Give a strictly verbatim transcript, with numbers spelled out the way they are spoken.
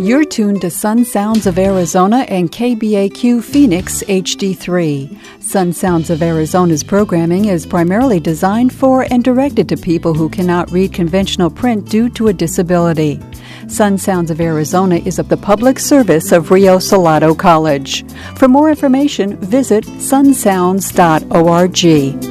You're tuned to Sun Sounds of Arizona and K B A Q Phoenix H D three. Sun Sounds of Arizona's programming is primarily designed for and directed to people who cannot read conventional print due to a disability. Sun Sounds of Arizona is of the public service of Rio Salado College. For more information, visit sun sounds dot org.